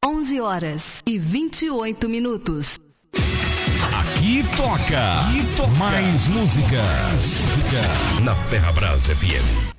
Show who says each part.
Speaker 1: 11h28.
Speaker 2: Aqui toca mais música. Na Ferrabras FM.